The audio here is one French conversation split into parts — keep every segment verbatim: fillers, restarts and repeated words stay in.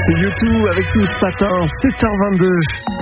C'est U deux avec nous ce matin, sept heures vingt-deux.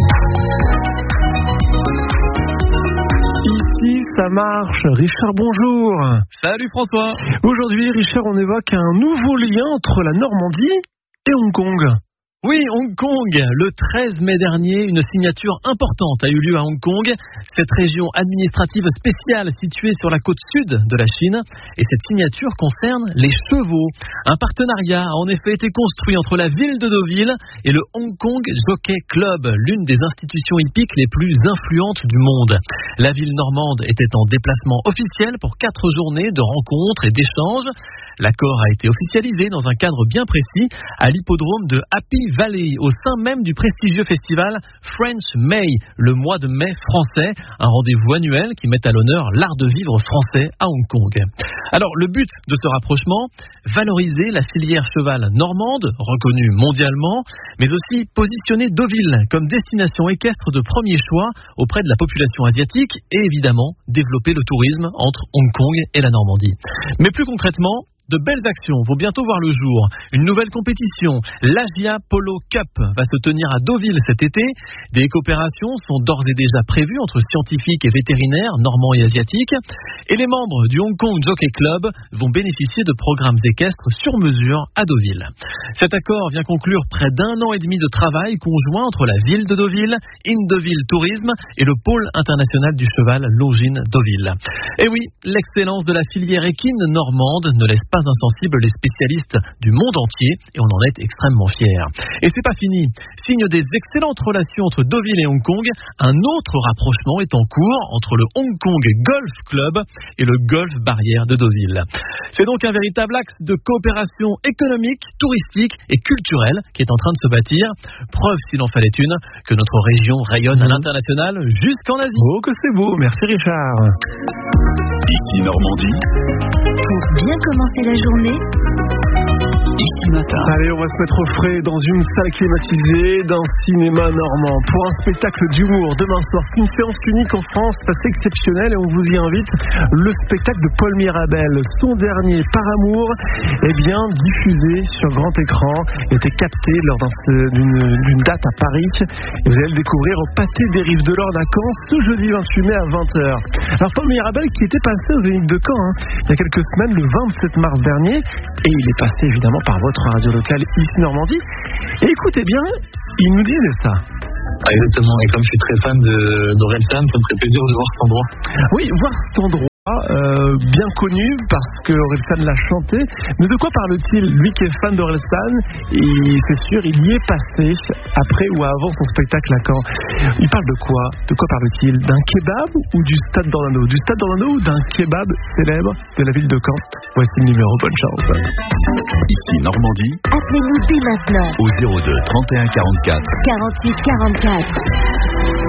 Ici, ça marche. Richard, bonjour. Salut François. Aujourd'hui, Richard, on évoque un nouveau lien entre la Normandie et Hong Kong. Oui, Hong Kong. Le treize mai dernier, une signature importante a eu lieu à Hong Kong. Cette région administrative spéciale située sur la côte sud de la Chine. Et cette signature concerne les chevaux. Un partenariat a en effet été construit entre la ville de Deauville et le Hong Kong Jockey Club, l'une des institutions hippiques les plus influentes du monde. La ville normande était en déplacement officiel pour quatre journées de rencontres et d'échanges. L'accord a été officialisé dans un cadre bien précis à l'hippodrome de Happy Valley, au sein même du prestigieux festival French May, le mois de mai français, un rendez-vous annuel qui met à l'honneur l'art de vivre français à Hong Kong. Alors, le but de ce rapprochement, valoriser la filière cheval normande, reconnue mondialement, mais aussi positionner Deauville comme destination équestre de premier choix auprès de la population asiatique et évidemment développer le tourisme entre Hong Kong et la Normandie. Mais plus concrètement, de belles actions vont bientôt voir le jour. Une nouvelle compétition, l'Asia Polo Cup, va se tenir à Deauville cet été. Des coopérations sont d'ores et déjà prévues entre scientifiques et vétérinaires normands et asiatiques. Et les membres du Hong Kong Jockey Club vont bénéficier de programmes équestres sur mesure à Deauville. Cet accord vient conclure près d'un an et demi de travail conjoint entre la ville de Deauville, Indeville Tourisme et le pôle international du cheval Longines Deauville. Et oui, l'excellence de la filière équine normande ne laisse pas insensible les spécialistes du monde entier et on en est extrêmement fiers. Et c'est pas fini. Signe des excellentes relations entre Deauville et Hong Kong, un autre rapprochement est en cours entre le Hong Kong Golf Club et le Golf Barrière de Deauville. C'est donc un véritable axe de coopération économique, touristique et culturelle qui est en train de se bâtir. Preuve, s'il en fallait une, que notre région rayonne à l'international jusqu'en Asie. Oh, que c'est beau. Merci Richard. Ici Normandie. Pour bien commencer la journée, Ici Matin. Allez, on va se mettre au frais dans une salle climatisée d'un cinéma normand pour un spectacle d'humour demain soir. C'est une séance unique en France, assez exceptionnelle et on vous y invite. Le spectacle de Paul Mirabel, son dernier Par amour, est bien diffusé sur grand écran, était capté lors d'un, d'une, d'une date à Paris et vous allez le découvrir au Pâté des Rives de l'Or à Caen ce jeudi vingt-huit mai à vingt heures. Alors Paul Mirabel qui était passé au Zénith de Caen hein, il y a quelques semaines, le vingt-sept mars dernier, et il est passé évidemment par votre radio locale ici Normandie. Et écoutez bien, il nous disait ça. Ah, exactement, et comme je suis très fan de, d'Orelsan, ça me ferait plaisir de voir cet endroit. Oui, voir cet endroit. Euh, bien connu parce que Orelsan l'a chanté. Mais de quoi parle-t-il? Lui qui est fan d'Orelsan, et c'est sûr, il y est passé après ou avant son spectacle à Caen. Il parle de quoi? De quoi parle-t-il? D'un kebab ou du Stade d'Orlando? Du Stade d'Orlando ou d'un kebab célèbre de la ville de Caen? Voici le numéro, bonne chance. Ici Normandie. appelez-nous dès maintenant Au zéro deux trente et un quarante-quatre quarante-huit quarante-quatre.